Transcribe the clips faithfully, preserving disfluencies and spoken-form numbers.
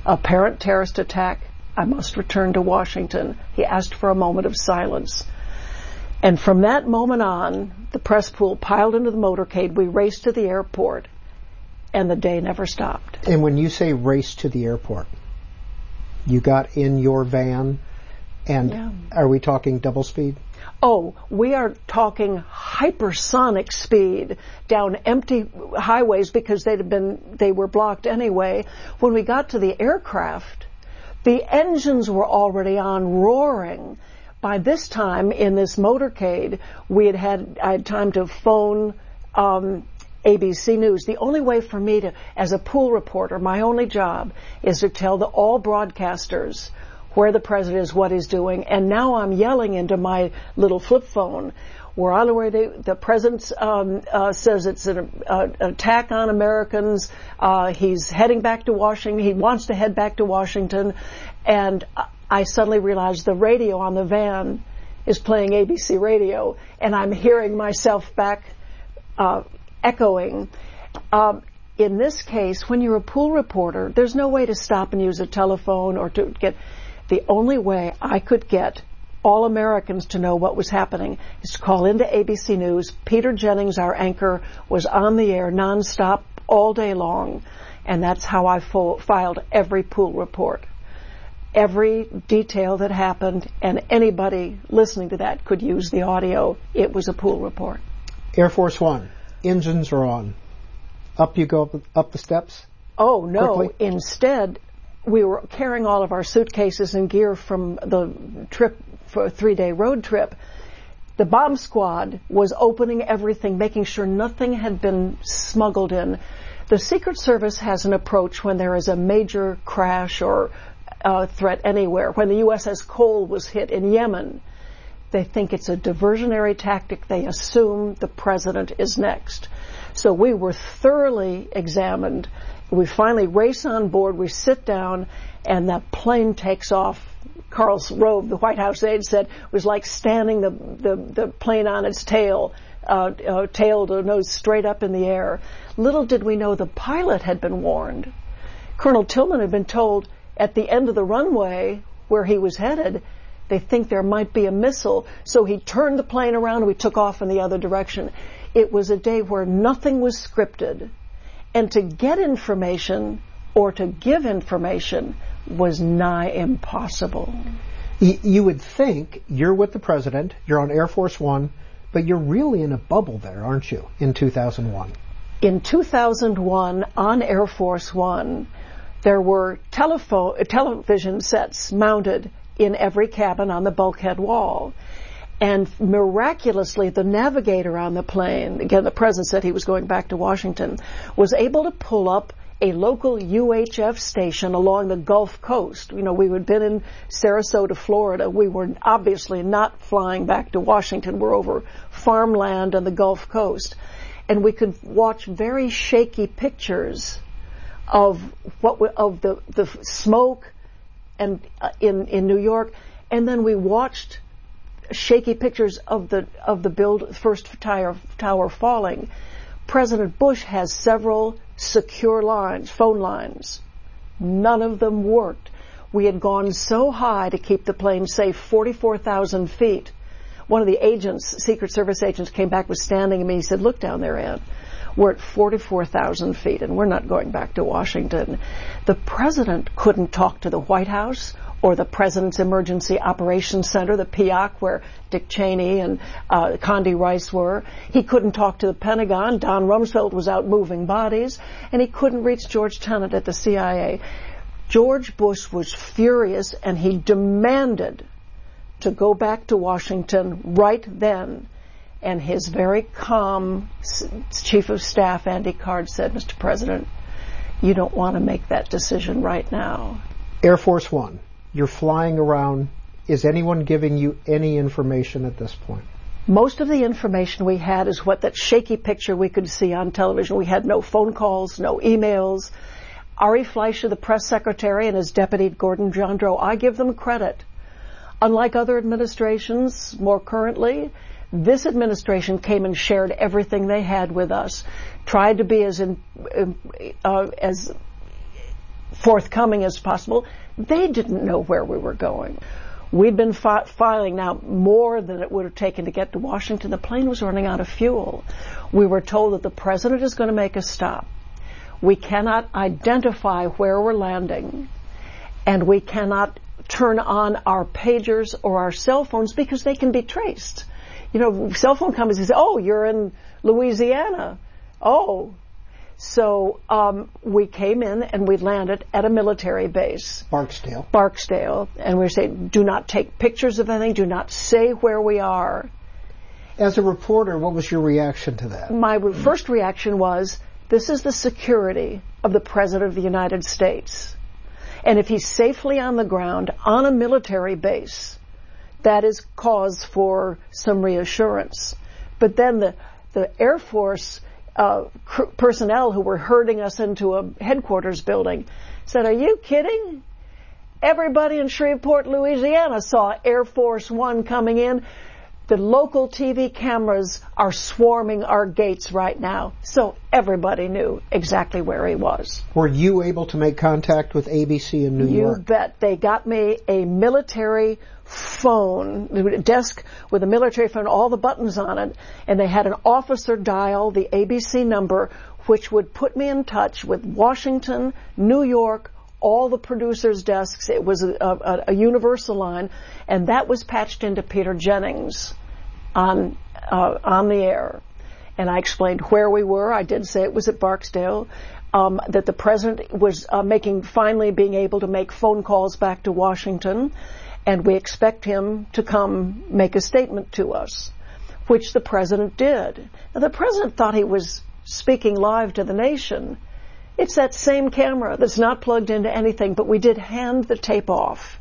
apparent terrorist attack. I must return to Washington. He asked for a moment of silence. And from that moment on, the press pool piled into the motorcade. We raced to the airport, and the day never stopped. And when you say race to the airport, you got in your van, and yeah. Are we talking double speed? Oh, we are talking hypersonic speed down empty highways because they'd have been, they were blocked anyway. When we got to the aircraft, the engines were already on, roaring. By this time, in this motorcade, we had had, I had time to phone um, A B C News. The only way for me to, as a pool reporter, my only job is to tell the all broadcasters where the president is, what he's doing. And now I'm yelling into my little flip phone. We're on the way. They, the president um, uh, says it's an, uh, an attack on Americans. Uh, he's heading back to Washington. He wants to head back to Washington. And I suddenly realized the radio on the van is playing A B C radio, and I'm hearing myself back uh, echoing. Um, in this case, when you're a pool reporter, there's no way to stop and use a telephone or to get... The only way I could get all Americans to know what was happening is to call into A B C News. Peter Jennings, our anchor, was on the air nonstop all day long, and that's how I fo- filed every pool report. Every detail that happened, and anybody listening to that could use the audio. It was a pool report. Air Force One, engines are on. Up you go, up the steps? Oh, no. Quickly. Instead, we were carrying all of our suitcases and gear from the trip, for a three-day road trip. The bomb squad was opening everything, making sure nothing had been smuggled in. The Secret Service has an approach when there is a major crash or uh, threat anywhere. When the U S S Cole was hit in Yemen, they think it's a diversionary tactic. They assume the president is next. So we were thoroughly examined. We finally race on board, we sit down, and the plane takes off. Karl Rove, the White House aide, said it was like standing the, the, the plane on its tail, uh, uh, tail to nose straight up in the air. Little did we know the pilot had been warned. Colonel Tillman had been told at the end of the runway where he was headed, they think there might be a missile. So he turned the plane around and we took off in the other direction. It was a day where nothing was scripted. And to get information or to give information was nigh impossible. You would think you're with the president, you're on Air Force One, but you're really in a bubble there, aren't you, in two thousand one? In two thousand one, on Air Force One, there were telephone, television sets mounted in every cabin on the bulkhead wall. And miraculously, the navigator on the plane, again, the president said he was going back to Washington, was able to pull up a local U H F station along the Gulf Coast. You know, we had been in Sarasota, Florida. We were obviously not flying back to Washington. We're over farmland on the Gulf Coast. And we could watch very shaky pictures of what of the, the smoke and uh, in, in New York. And then we watched shaky pictures of the of the build first tower tower falling. President Bush has several secure lines, phone lines. None of them worked. We had gone so high to keep the plane safe, forty-four thousand feet. One of the agents, Secret Service agents, came back, was standing at me. He said, "Look down there, Ann. We're at forty-four thousand feet, and we're not going back to Washington." The president couldn't talk to the White House or the President's Emergency Operations Center, the P O C, where Dick Cheney and uh, Condi Rice were. He couldn't talk to the Pentagon. Don Rumsfeld was out moving bodies. And he couldn't reach George Tenet at the C I A. George Bush was furious, and he demanded to go back to Washington right then. And his very calm Chief of Staff, Andy Card, said, "Mister President, you don't want to make that decision right now." Air Force One. You're flying around. Is anyone giving you any information at this point? Most of the information we had is what that shaky picture we could see on television. We had no phone calls, no emails. Ari Fleischer, the press secretary, and his deputy, Gordon Jandreau, I give them credit. Unlike other administrations, more currently, this administration came and shared everything they had with us, tried to be as in, uh, as forthcoming as possible. They didn't know where we were going. We'd been fi- filing now more than it would have taken to get to Washington. The plane was running out of fuel. We were told that the president is going to make a stop. We cannot identify where we're landing, and we cannot turn on our pagers or our cell phones because they can be traced. You know, cell phone companies say, oh, you're in Louisiana. Oh. So um, we came in and we landed at a military base. Barksdale. Barksdale. And we say, do not take pictures of anything. Do not say where we are. As a reporter, what was your reaction to that? My re- first reaction was, this is the security of the President of the United States. And if he's safely on the ground on a military base, that is cause for some reassurance. But then the, the Air Force Uh, cr- personnel who were herding us into a headquarters building said, are you kidding? Everybody in Shreveport, Louisiana saw Air Force One coming in. The local T V cameras are swarming our gates right now. So everybody knew exactly where he was. Were you able to make contact with A B C in New you York? You bet. They got me a military phone, a desk with a military phone, all the buttons on it, and they had an officer dial the A B C number, which would put me in touch with Washington, New York, all the producers' desks. It was a, a, a universal line, and that was patched into Peter Jennings on uh, on the air. And I explained where we were. I did say it was at Barksdale, um, that the president was uh, making, finally being able to make phone calls back to Washington, and we expect him to come make a statement to us, which the president did. Now, the president thought he was speaking live to the nation. It's that same camera that's not plugged into anything, but we did hand the tape off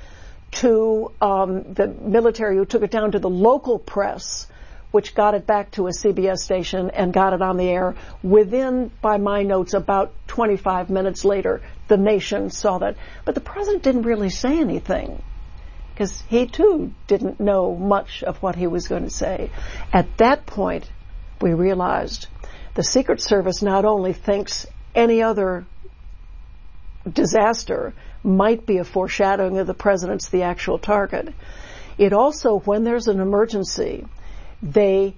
to um, the military, who took it down to the local press, which got it back to a C B S station and got it on the air. Within, by my notes, about twenty-five minutes later, the nation saw that. But the president didn't really say anything, because he, too, didn't know much of what he was going to say. At that point, we realized the Secret Service not only thinks any other disaster might be a foreshadowing of the president's the actual target. It also, when there's an emergency, they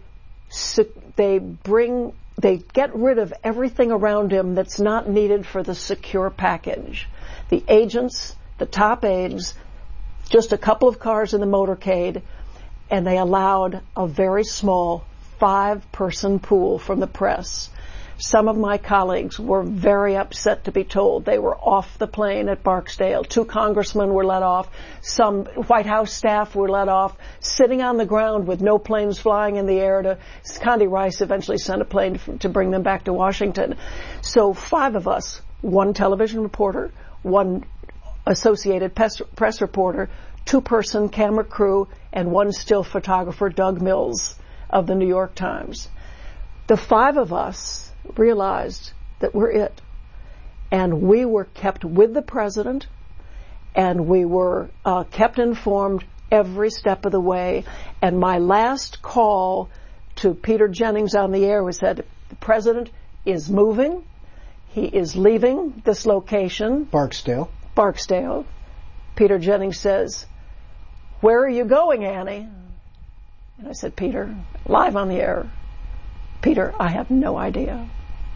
they bring they get rid of everything around him that's not needed for the secure package. The agents, the top aides, just a couple of cars in the motorcade, and they allowed a very small five-person pool from the press. Some of my colleagues were very upset to be told they were off the plane at Barksdale. Two congressmen were let off. Some White House staff were let off, sitting on the ground with no planes flying in the air. To Condi Rice eventually sent a plane to bring them back to Washington. So five of us, one television reporter, one Associated Press, press reporter, two-person camera crew, and one still photographer, Doug Mills of the New York Times. The five of us realized that we're it. And we were kept with the president, and we were uh, kept informed every step of the way. And my last call to Peter Jennings on the air was said, the president is moving. He is leaving this location. Barksdale. Barksdale. Peter Jennings says, where are you going, Annie? And I said, Peter, live on the air. Peter, I have no idea.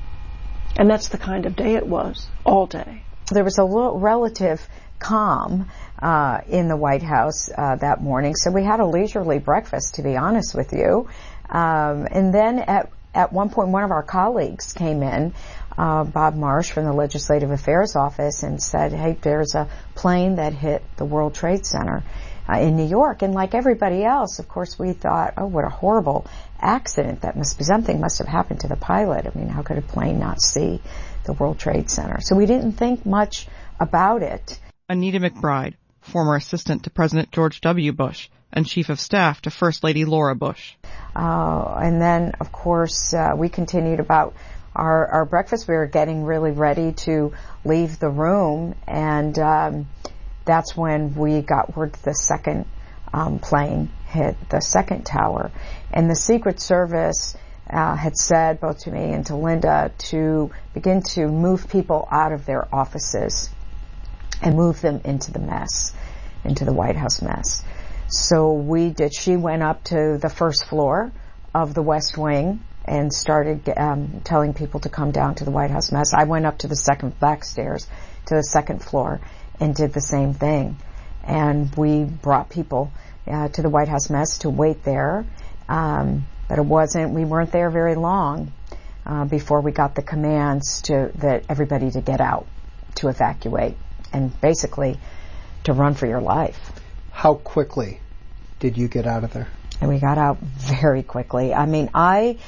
And that's the kind of day it was, all day. There was a little relative calm uh, in the White House uh, that morning, so we had a leisurely breakfast, to be honest with you. Um, and then at, at one point, one of our colleagues came in, uh, Bob Marsh from the Legislative Affairs Office, and said, hey, there's a plane that hit the World Trade Center Uh, in New York. And like everybody else, of course, we thought, oh, what a horrible accident. That must be, something must have happened to the pilot. I mean, how could a plane not see the World Trade Center? So we didn't think much about it. Anita McBride, former assistant to President George W. Bush and chief of staff to First Lady Laura Bush. Uh, and then, of course, uh, we continued about our, our breakfast. We were getting really ready to leave the room, and um, that's when we got word the second um, plane hit the second tower. And the Secret Service uh, had said, both to me and to Linda, to begin to move people out of their offices and move them into the mess, into the White House mess. So we did. She went up to the first floor of the West Wing and started um, telling people to come down to the White House mess. I went up to the second back stairs to the second floor and did the same thing. And we brought people uh, to the White House mess to wait there. Um, but it wasn't, we weren't there very long uh, before we got the commands to that everybody to get out, to evacuate, and basically to run for your life. How quickly did you get out of there? And we got out very quickly. I mean, I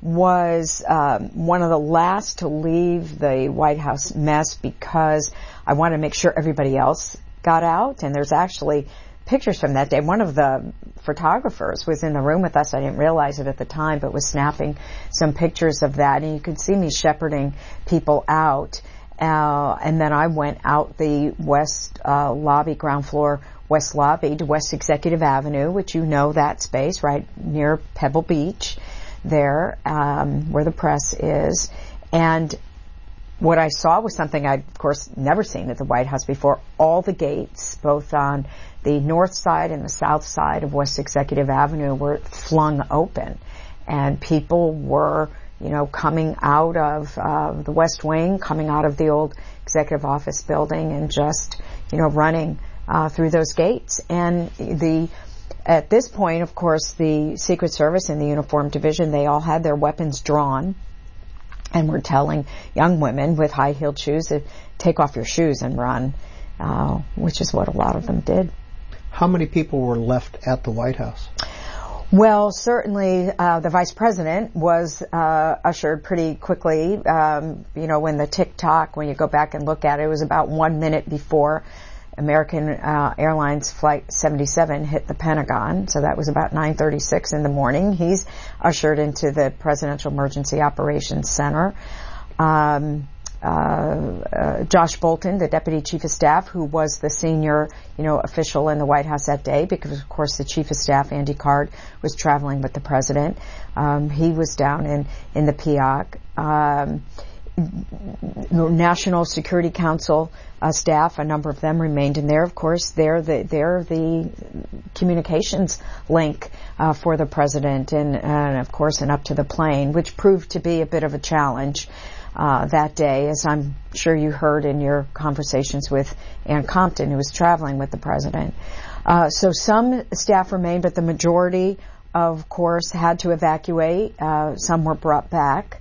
was um, one of the last to leave the White House mess because I wanted to make sure everybody else got out. And there's actually pictures from that day. One of the photographers was in the room with us. I didn't realize it at the time, but was snapping some pictures of that. And you could see me shepherding people out. Uh, and then I went out the west uh, lobby, ground floor, west lobby to West Executive Avenue, which you know that space right near Pebble Beach there, um, where the press is. And what I saw was something I'd, of course, never seen at the White House before. All the gates, both on the north side and the south side of West Executive Avenue, were flung open. And people were, you know, coming out of uh, the West Wing, coming out of the old executive office building and just, you know, running uh, through those gates. And the at this point, of course, the Secret Service and the Uniform Division, they all had their weapons drawn and were telling young women with high-heeled shoes to take off your shoes and run, uh, which is what a lot of them did. How many people were left at the White House? Well, certainly uh, the vice president was uh, ushered pretty quickly. Um, you know, when the tick-tock, when you go back and look at it, it was about one minute before American uh, Airlines Flight seventy-seven hit the Pentagon. So that was about nine thirty-six in the morning. He's ushered into the Presidential Emergency Operations Center. Um, uh, uh, Josh Bolten, the Deputy Chief of Staff, who was the senior, you know, official in the White House that day, because of course the Chief of Staff, Andy Card, was traveling with the President. Um, he was down in, in the P O C. Um, National Security Council uh, staff, a number of them remained in there. Of course, they're the they're the communications link uh, for the president, and, and of course, and up to the plane, which proved to be a bit of a challenge uh, that day, as I'm sure you heard in your conversations with Ann Compton, who was traveling with the president. Uh, so some staff remained, but the majority, of course, had to evacuate. Uh, some were brought back.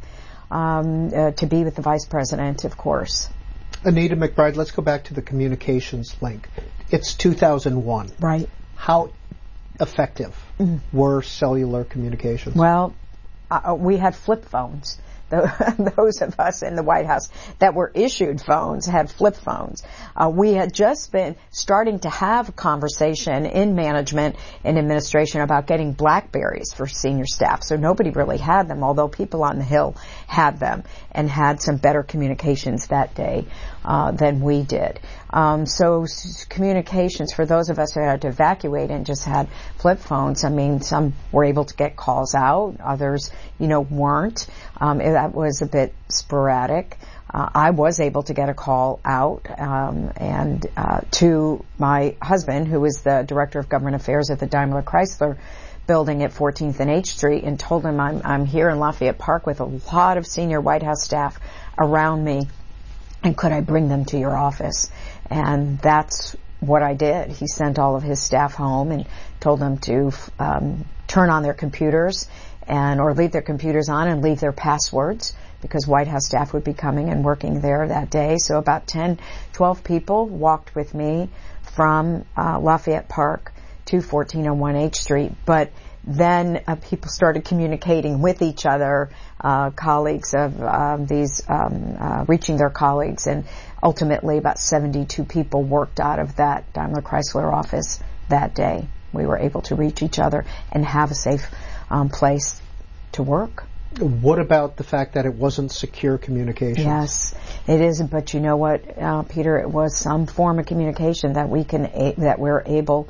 Um, uh, to be with the vice president, of course. Anita McBride, let's go back to the communications link. It's two thousand one. Right. How effective mm. were cellular communications? Well, uh, we had flip phones. Those of us in the White House that were issued phones had flip phones. Uh, we had just been starting to have a conversation in management and administration about getting BlackBerries for senior staff. So nobody really had them, although people on the Hill had them and had some better communications that day uh, than we did. Um, so s- communications for those of us who had to evacuate and just had flip phones, I mean, some were able to get calls out, others, you know, weren't. Um, it, that was a bit sporadic. Uh, I was able to get a call out um, and uh, to my husband, who was the Director of Government Affairs at the Daimler Chrysler building at fourteenth and H Street, and told him I'm, I'm here in Lafayette Park with a lot of senior White House staff around me, and could I bring them to your office? And that's what I did. He sent all of his staff home and told them to um, turn on their computers and or leave their computers on and leave their passwords, because White House staff would be coming and working there that day. So about ten, twelve people walked with me from uh, Lafayette Park to fourteen oh one H Street. But then uh, people started communicating with each other, uh, colleagues of um, these, um, uh, reaching their colleagues, and ultimately about seventy-two people worked out of that Daimler Chrysler office that day. We were able to reach each other and have a safe um, place to work. What about the fact that it wasn't secure communications? Yes, it is. But you know what, uh, Peter? It was some form of communication that we can a- that we're able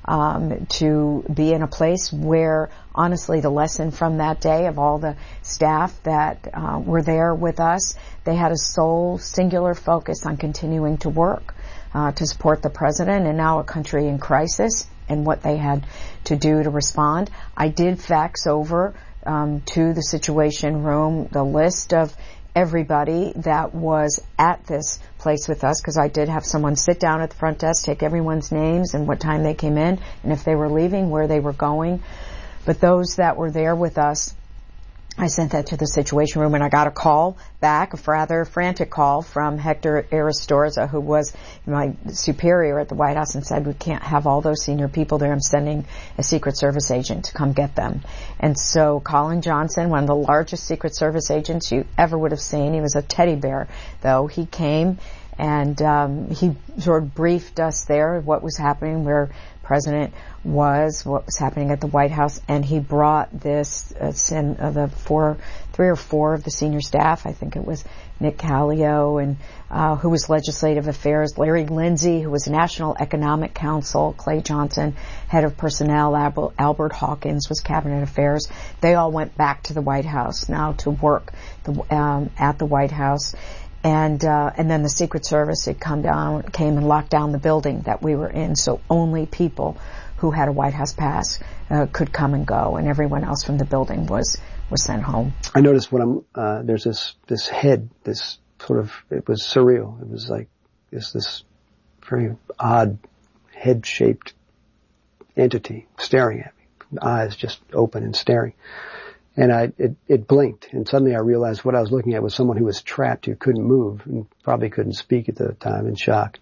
um, to be in a place where, honestly, the lesson from that day of all the staff that uh, were there with us, they had a sole, singular focus on continuing to work uh, to support the president and now a country in crisis and what they had to do to respond. I did fax over um, to the Situation Room the list of everybody that was at this place with us, because I did have someone sit down at the front desk, take everyone's names and what time they came in, and if they were leaving, where they were going. But those that were there with us, I sent that to the Situation Room, and I got a call back, a rather frantic call from Hector Aristorza, who was my superior at the White House, and said, we can't have all those senior people there. I'm sending a Secret Service agent to come get them. And so Colin Johnson, one of the largest Secret Service agents you ever would have seen, he was a teddy bear, though, he came and um, he sort of briefed us there what was happening, where President was, what was happening at the White House, and he brought this, uh, sin, uh, the four, three or four of the senior staff, I think it was Nick Callio, and uh, who was Legislative Affairs, Larry Lindsey, who was National Economic Council, Clay Johnson, Head of Personnel, Albert, Albert Hawkins was Cabinet Affairs. They all went back to the White House now to work the, um, at the White House. And uh, and then the Secret Service had come down, came and locked down the building that we were in, so only people who had a White House pass uh, could come and go, and everyone else from the building was was sent home. I noticed when I'm uh, there's this this head, this sort of, it was surreal. It was like this this very odd head-shaped entity staring at me, eyes just open and staring. And I, it, it blinked, and suddenly I realized what I was looking at was someone who was trapped, who couldn't move, and probably couldn't speak at the time, in shock.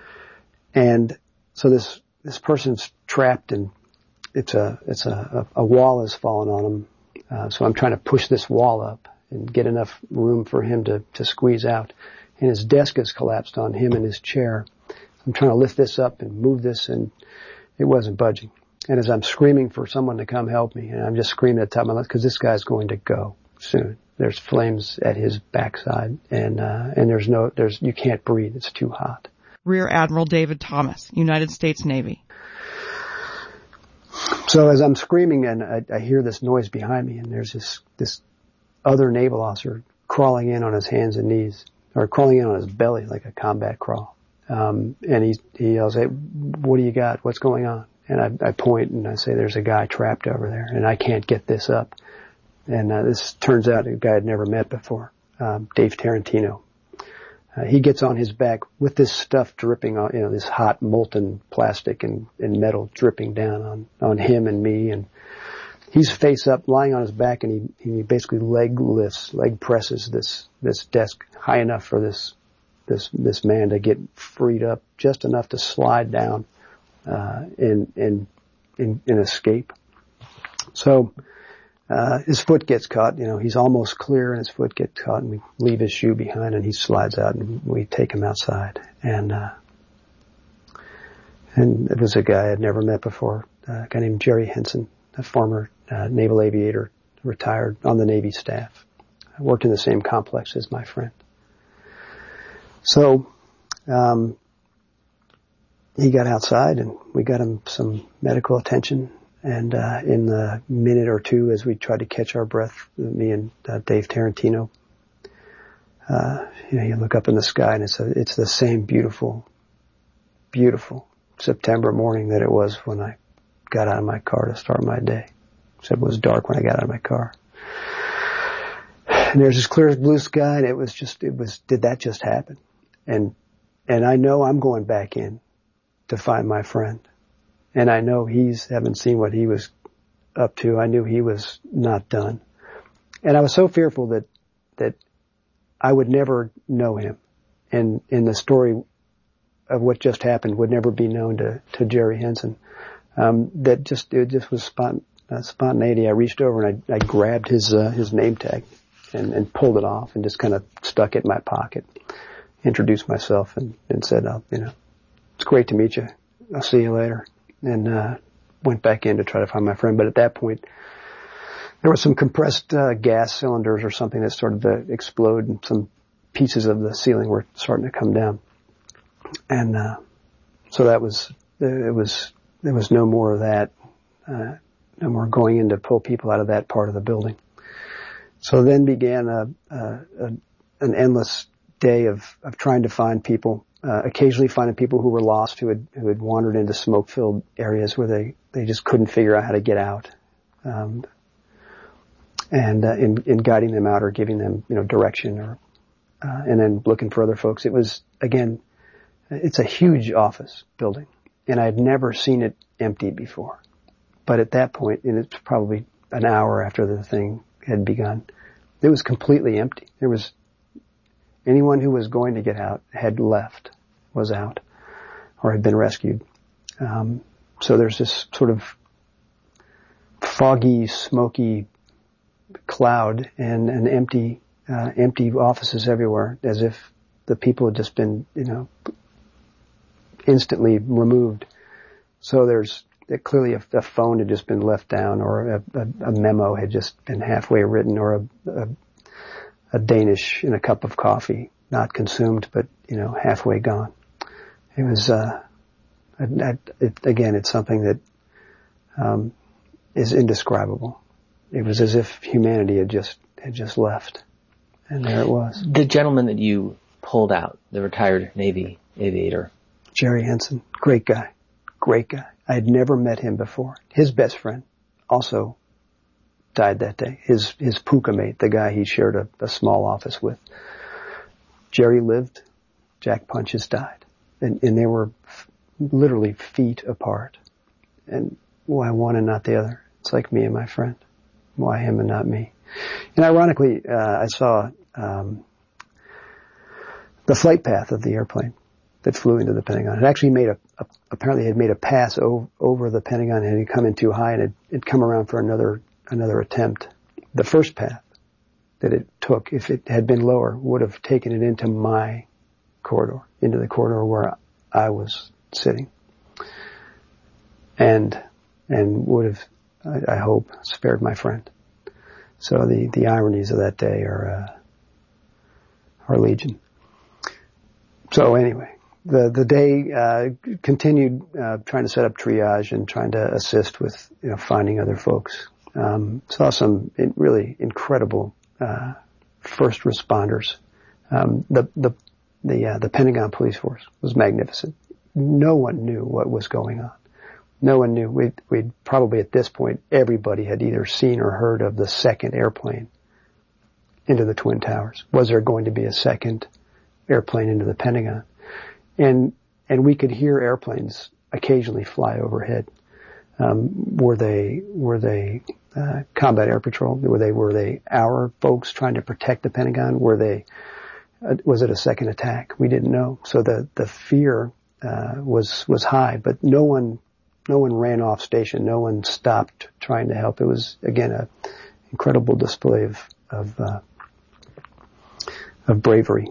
And so this, this person's trapped, and it's a, it's a, a, a wall has fallen on him. Uh, so I'm trying to push this wall up and get enough room for him to, to squeeze out. And his desk has collapsed on him and his chair. I'm trying to lift this up and move this, and it wasn't budging. And as I'm screaming for someone to come help me, and I'm just screaming at the top of my lungs, because this guy's going to go soon. There's flames at his backside, and uh, and there's no, there's you can't breathe. It's too hot. Rear Admiral David Thomas, United States Navy. So as I'm screaming, and I, I hear this noise behind me, and there's this this other naval officer crawling in on his hands and knees, or crawling in on his belly like a combat crawl. Um, and he he yells, "Hey, what do you got? What's going on?" And I, I point and I say, there's a guy trapped over there, and I can't get this up. And uh, this turns out a guy I'd never met before, um, Dave Tarantino. Uh, he gets on his back with this stuff dripping on, you know, this hot molten plastic and, and metal dripping down on, on him and me. And he's face up, lying on his back, and he, he basically leg lifts, leg presses this, this desk high enough for this, this, this man to get freed up just enough to slide down. Uh, and, and, and, and escape. So, uh, his foot gets caught, you know, he's almost clear and his foot gets caught, and we leave his shoe behind, and he slides out, and we take him outside. And, uh, and it was a guy I'd never met before, uh, a guy named Jerry Henson, a former, uh, naval aviator, retired on the Navy staff. I worked in the same complex as my friend. So, um, he got outside, and we got him some medical attention. And uh, in the minute or two, as we tried to catch our breath, me and uh, Dave Tarantino, uh, you know, you look up in the sky, and it's a, it's the same beautiful, beautiful September morning that it was when I got out of my car to start my day. Except it was dark when I got out of my car. And there's this clear blue sky, and it was just, it was, did that just happen? And and I know I'm going back in to find my friend. And I know he's, haven't seen what he was up to. I knew he was not done. And I was so fearful that, that I would never know him. And, and the story of what just happened would never be known to, to Jerry Henson. Um, that just, it just was spont, uh, spontaneity. I reached over and I, I grabbed his, uh, his name tag and, and pulled it off and just kind of stuck it in my pocket, introduced myself and, and said, oh, you know, it's great to meet you. I'll see you later. And, uh, went back in to try to find my friend. But at that point, there were some compressed, uh, gas cylinders or something that started to explode, and some pieces of the ceiling were starting to come down. And, uh, so that was, it was there was no more of that, uh, no more going in to pull people out of that part of the building. So then began a, a, a an endless day of, of trying to find people, uh, occasionally finding people who were lost, who had who had wandered into smoke-filled areas where they, they just couldn't figure out how to get out, um, and uh, in, in guiding them out or giving them, you know, direction, or uh, and then looking for other folks. It was, again, it's a huge office building, and I had never seen it empty before. But at that point, and it's probably an hour after the thing had begun, it was completely empty. There was anyone who was going to get out had left, was out, or had been rescued. Um, so there's this sort of foggy, smoky cloud and an empty, uh, empty offices everywhere, as if the people had just been, you know, instantly removed. So there's it, clearly a, a phone had just been left down, or a, a, a memo had just been halfway written, or a, a, a Danish in a cup of coffee, not consumed, but, you know, halfway gone. It was, uh, it, it, again, it's something that um, is indescribable. It was as if humanity had just had just left, and there it was. The gentleman that you pulled out, the retired Navy aviator, Jerry Henson, great guy, great guy. I had never met him before. His best friend also died that day. His his puka mate, the guy he shared a, a small office with. Jerry lived. Jack Punches died, and and they were f- literally feet apart. And why one and not the other? It's like me and my friend. Why him and not me? And ironically, uh, I saw um, the flight path of the airplane that flew into the Pentagon. It actually made a, a apparently had made a pass over, over the Pentagon, and it had come in too high, and it had come around for another another attempt. The first path that it took, if it had been lower, would have taken it into my corridor, into the corridor where I was sitting, and and would have, I, I hope, spared my friend. So the the ironies of that day are uh, are legion. So anyway, the the day uh, continued uh, trying to set up triage and trying to assist with, you know, finding other folks. Um, saw some really incredible uh, first responders. Um, the the the uh, the Pentagon police force was magnificent. No one knew what was going on. No one knew. We'd, we'd probably at this point, everybody had either seen or heard of the second airplane into the Twin Towers. Was there going to be a second airplane into the Pentagon? And and we could hear airplanes occasionally fly overhead. Um, were they were they uh, combat air patrol? Were they were they our folks trying to protect the Pentagon? Were they uh, was it a second attack? We didn't know. So the the fear uh, was was high, but no one. No one ran off station. No one stopped trying to help. It was, again, a incredible display of of, uh, of bravery.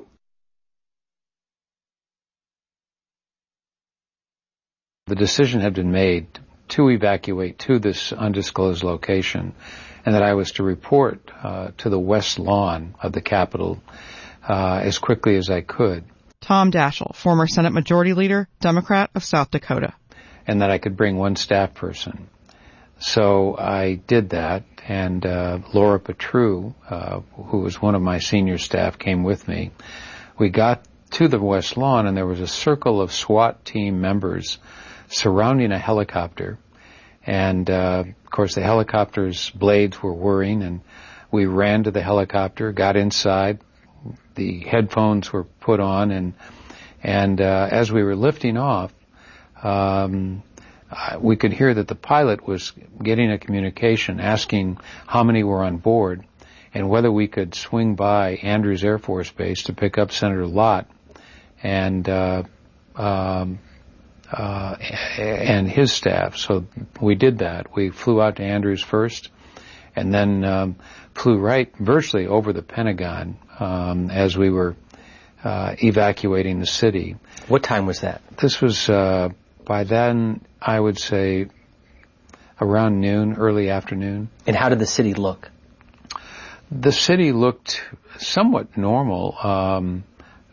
The decision had been made to evacuate to this undisclosed location, and that I was to report uh, to the west lawn of the Capitol uh, as quickly as I could. Tom Daschle, former Senate Majority Leader, Democrat of South Dakota. And that I could bring one staff person. So I did that, and uh, Laura Patru, uh, who was one of my senior staff, came with me. We got to the West Lawn, and there was a circle of SWAT team members surrounding a helicopter. And, uh, of course, the helicopter's blades were whirring, and we ran to the helicopter, got inside. The headphones were put on, and, and uh, as we were lifting off, Um, we could hear that the pilot was getting a communication asking how many were on board and whether we could swing by Andrews Air Force Base to pick up Senator Lott and uh, um, uh, and his staff. So we did that. We flew out to Andrews first, and then um, flew right virtually over the Pentagon um, as we were uh, evacuating the city. What time was that? This was. Uh, By then, I would say around noon, early afternoon. And how did the city look? The city looked somewhat normal. Um,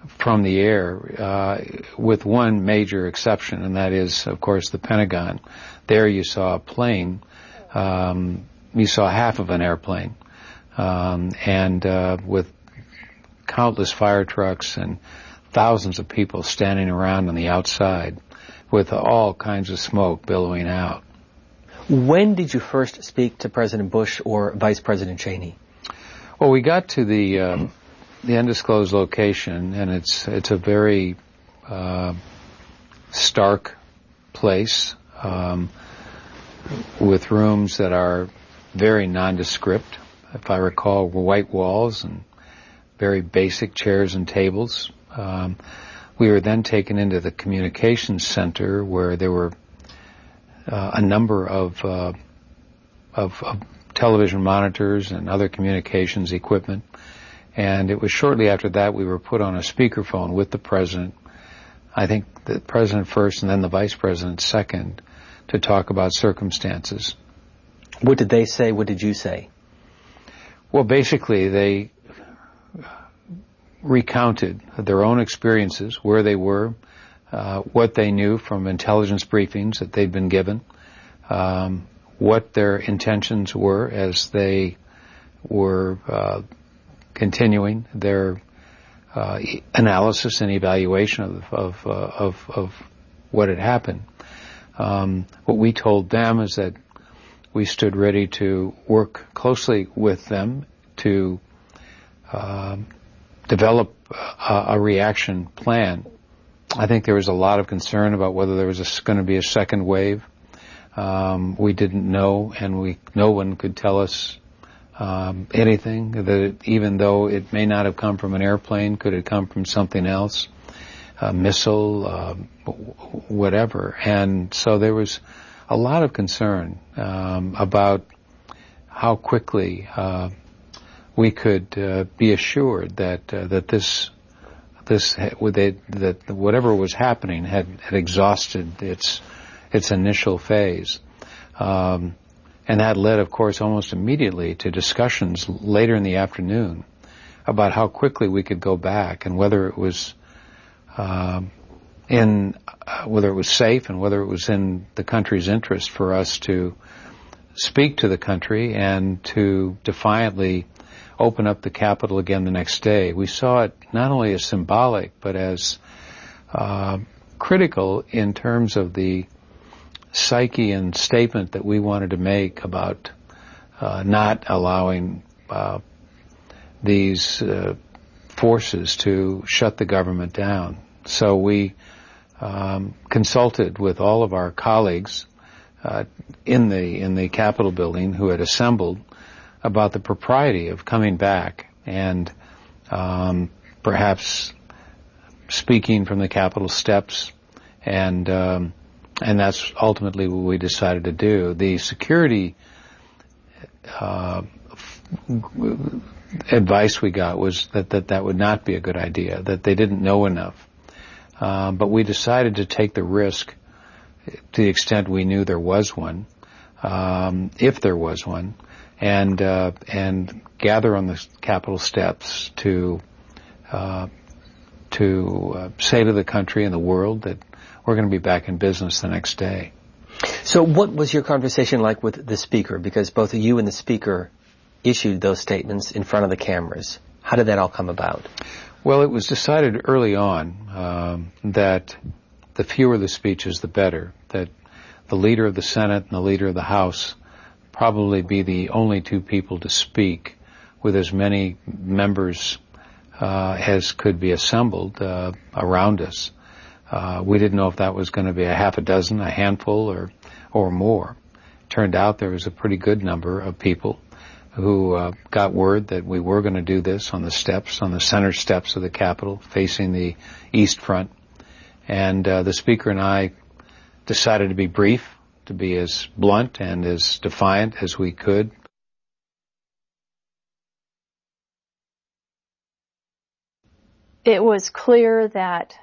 from the air, uh, with one major exception, and that is, of course, the Pentagon. There you saw a plane, um, you saw half of an airplane, um, and uh, with countless fire trucks and thousands of people standing around on the outside with all kinds of smoke billowing out. When did you first speak to President Bush or Vice President Cheney? Well, we got to the um, the undisclosed location, and it's it's a very uh, stark place um, with rooms that are very nondescript. If I recall, white walls and very basic chairs and tables. Um, we were then taken into the communications center where there were uh, a number of, uh, of of television monitors and other communications equipment. And it was shortly after that we were put on a speakerphone with the president, I think the president first and then the vice president second, to talk about circumstances. What did they say? What did you say? Well, basically they recounted their own experiences, where they were, uh, what they knew from intelligence briefings that they'd been given, um, what their intentions were as they were uh, continuing their uh, analysis and evaluation of of, uh, of of what had happened. Um, what we told them is that we stood ready to work closely with them to uh, develop a, a reaction plan. I think there was a lot of concern about whether there was going to be a second wave. Um, we didn't know, and we no one could tell us um, anything. That it, even though it may not have come from an airplane, could it come from something else, a missile, uh, whatever. And so there was a lot of concern um, about how quickly uh, we could uh, be assured that uh, that this this that whatever was happening had, had exhausted its its initial phase, um, and that led, of course, almost immediately to discussions later in the afternoon about how quickly we could go back and whether it was uh, in uh, whether it was safe and whether it was in the country's interest for us to speak to the country and to defiantly open up the Capitol again the next day. We saw it not only as symbolic, but as uh, critical in terms of the psyche and statement that we wanted to make about uh, not allowing uh, these uh, forces to shut the government down. So we um, consulted with all of our colleagues uh, in the in the Capitol building who had assembled about the propriety of coming back and um, perhaps speaking from the Capitol steps, and um, and that's ultimately what we decided to do. The security uh, advice we got was that, that that would not be a good idea, that they didn't know enough. Uh, but we decided to take the risk to the extent we knew there was one, um, if there was one, and uh, and gather on the Capitol steps to uh, to uh, say to the country and the world that we're going to be back in business the next day. So what was your conversation like with the Speaker? Because both you and the Speaker issued those statements in front of the cameras. How did that all come about? Well, it was decided early on um, that the fewer the speeches, the better, that the leader of the Senate and the leader of the House probably be the only two people to speak with as many members uh, as could be assembled uh, around us. Uh, we didn't know if that was going to be a half a dozen, a handful, or or more. Turned out there was a pretty good number of people who uh, got word that we were going to do this on the steps, on the center steps of the Capitol, facing the East Front. And uh, the Speaker and I decided to be brief, to be as blunt and as defiant as we could. It was clear that,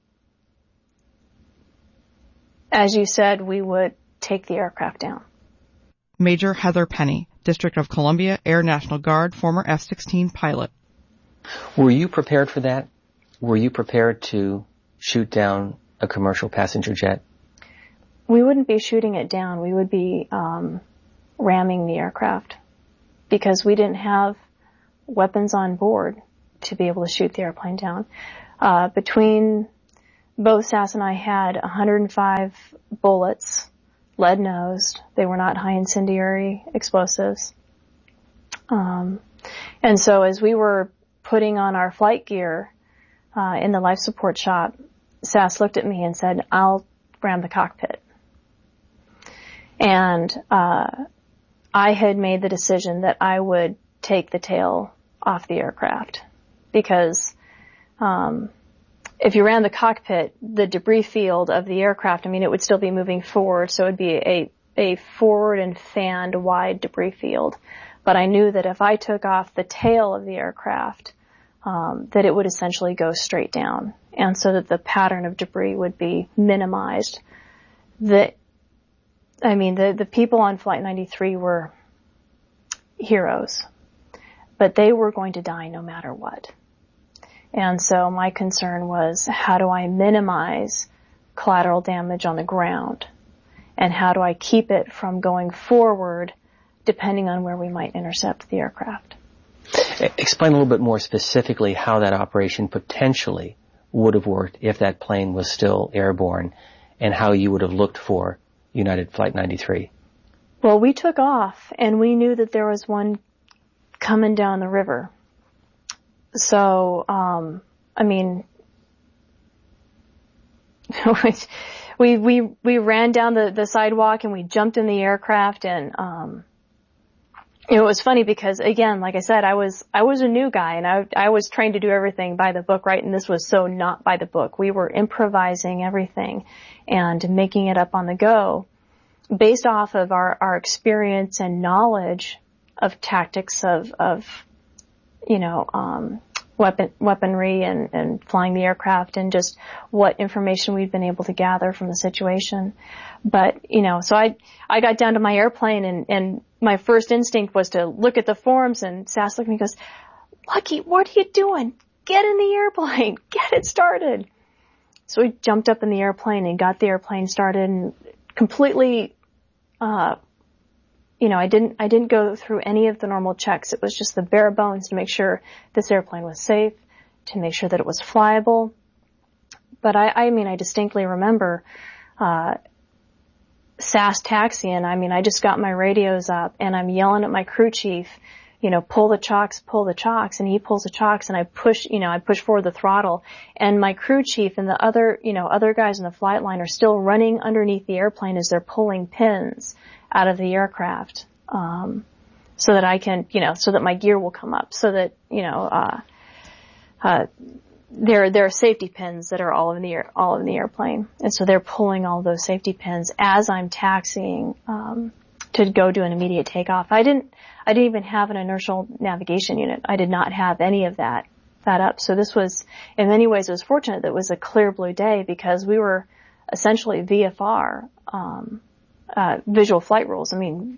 as you said, we would take the aircraft down. Major Heather Penny, District of Columbia Air National Guard, former F sixteen pilot. Were you prepared for that? were you prepared to shoot down a commercial passenger jet? We wouldn't be shooting it down. We would be um, ramming the aircraft because we didn't have weapons on board to be able to shoot the airplane down. Uh, between both Sass and I had one hundred five bullets, lead-nosed. They were not high incendiary explosives. Um, and so as we were putting on our flight gear uh, in the life support shop, Sass looked at me and said, "I'll ram the cockpit." And uh, I had made the decision that I would take the tail off the aircraft because um, if you ran the cockpit, the debris field of the aircraft, I mean, it would still be moving forward, so it would be a, a forward and fanned wide debris field. But I knew that if I took off the tail of the aircraft, um, that it would essentially go straight down, and so that the pattern of debris would be minimized. The, I mean, the, the people on Flight ninety-three were heroes, but they were going to die no matter what. And so my concern was, how do I minimize collateral damage on the ground? And how do I keep it from going forward depending on where we might intercept the aircraft? Explain a little bit more specifically how that operation potentially would have worked if that plane was still airborne, and how you would have looked for United Flight ninety-three. Well, we took off, and we knew that there was one coming down the river. So, um, I mean, we we we ran down the, the sidewalk and we jumped in the aircraft, and um, it was funny because, again, like I said, I was I was a new guy, and I I was trained to do everything by the book, right? And this was so not by the book. We were improvising everything and making it up on the go, based off of our our experience and knowledge of tactics of of you know, um, weapon, weaponry and, and flying the aircraft, and just what information we'd been able to gather from the situation. But, you know, so I, I got down to my airplane, and, and my first instinct was to look at the forms, and Sass looked at me and goes, "Lucky, what are you doing? Get in the airplane. Get it started." So we jumped up in the airplane and got the airplane started, and completely, uh, You know, I didn't, I didn't go through any of the normal checks. It was just the bare bones to make sure this airplane was safe, to make sure that it was flyable. But I, I mean, I distinctly remember, uh, Sass taxiing. I mean, I just got my radios up and I'm yelling at my crew chief, you know, pull the chocks, pull the chocks, and he pulls the chocks, and I push, you know, I push forward the throttle, and my crew chief and the other, you know, other guys in the flight line are still running underneath the airplane as they're pulling pins out of the aircraft, um, so that I can, you know, so that my gear will come up, so that, you know, uh, uh, there, there are safety pins that are all in the air, all in the airplane. And so they're pulling all those safety pins as I'm taxiing, um, to go do an immediate takeoff. I didn't, I didn't even have an inertial navigation unit. I did not have any of that, that up. So this was, in many ways, it was fortunate that it was a clear blue day, because we were essentially V F R, um, Uh, visual flight rules. I mean,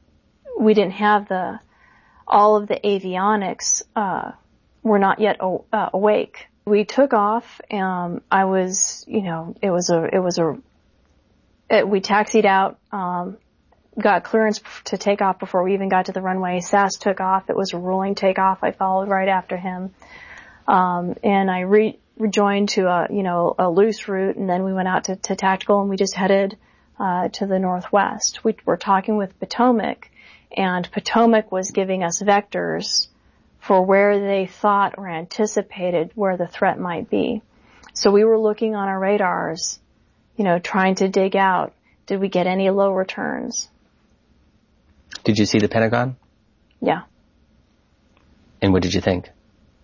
we didn't have the, all of the avionics, uh, were not yet o- uh, awake. We took off, um, I was, you know, it was a, it was a, it, we taxied out, um, got clearance to take off before we even got to the runway. Sass took off. It was a rolling takeoff. I followed right after him. Um, and I re- rejoined to a, you know, a loose route, and then we went out to, to tactical, and we just headed Uh, to the northwest. We were talking with Potomac, and Potomac was giving us vectors for where they thought or anticipated where the threat might be. So we were looking on our radars, you know, trying to dig out, did we get any low returns? Did you see the Pentagon? Yeah. And what did you think?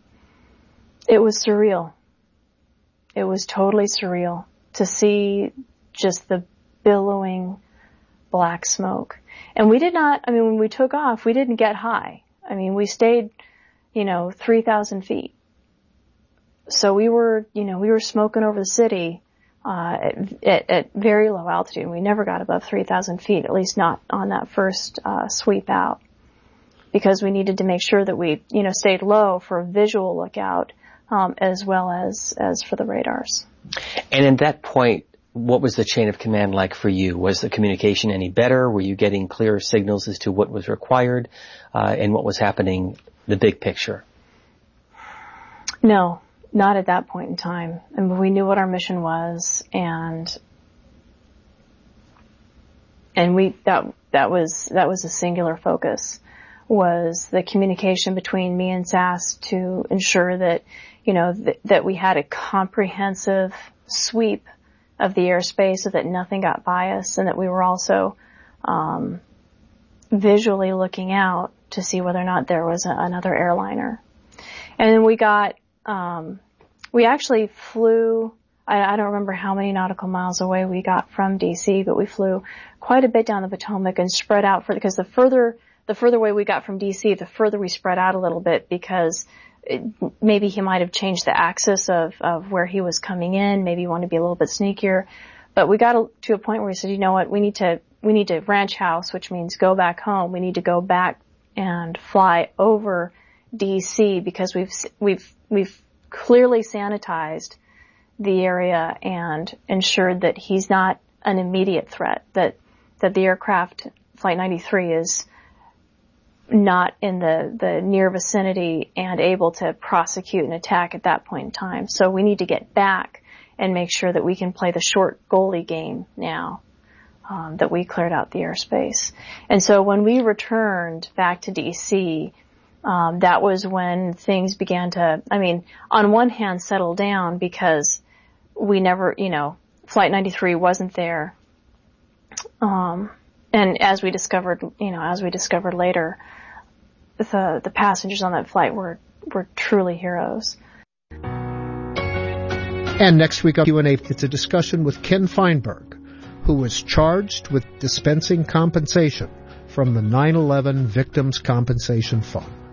It was surreal. It was totally surreal to see just the billowing black smoke. And we did not, I mean, when we took off, we didn't get high. I mean, we stayed, you know, three thousand feet. So we were, you know, we were smoking over the city, uh, at, at, at very low altitude. We never got above three thousand feet, at least not on that first, uh, sweep out, because we needed to make sure that we, you know, stayed low for a visual lookout um, as well as, as for the radars. And at that point, what was the chain of command like for you? Was the communication any better? Were you getting clearer signals as to what was required uh, and what was happening, the big picture? No, not at that point in time. I mean, we knew what our mission was, and and we that that was that was a singular focus, was the communication between me and S A S to ensure that, you know, th- that we had a comprehensive sweep of the airspace so that nothing got by us, and that we were also um, visually looking out to see whether or not there was a, another airliner. And then we got, um, we actually flew, I, I don't remember how many nautical miles away we got from D C, but we flew quite a bit down the Potomac and spread out for, because the further, the further away we got from D C, the further we spread out a little bit, because it, maybe he might have changed the axis of, of where he was coming in. Maybe he wanted to be a little bit sneakier. But we got a, to a point where we said, you know what, we need to, we need to ranch house, which means go back home. We need to go back and fly over D C, because we've, we've, we've clearly sanitized the area and ensured that he's not an immediate threat, that, that the aircraft, Flight ninety-three, is not in the, the near vicinity and able to prosecute an attack at that point in time. So we need to get back and make sure that we can play the short goalie game now, um, that we cleared out the airspace. And so when we returned back to D C, um, that was when things began to, I mean, on one hand settle down, because we never, you know, Flight ninety-three wasn't there. Um, and as we discovered, you know, as we discovered later, the, the passengers on that flight were, were truly heroes. And next week on Q and A, it's a discussion with Ken Feinberg, who was charged with dispensing compensation from the nine eleven Victims' Compensation Fund.